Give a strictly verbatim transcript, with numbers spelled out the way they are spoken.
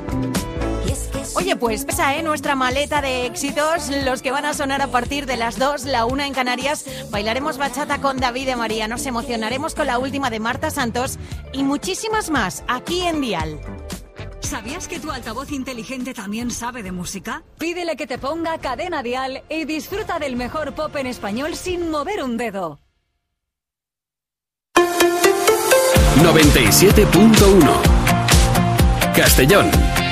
Oye, pues pesa, ¿eh? Nuestra maleta de éxitos, los que van a sonar a partir de las dos, la una en Canarias. Bailaremos bachata con David de María, nos emocionaremos con la última de Marta Santos y muchísimas más aquí en Dial. ¿Sabías que tu altavoz inteligente también sabe de música? Pídele que te ponga Cadena Dial y disfruta del mejor pop en español sin mover un dedo. noventa y siete punto uno Castellón.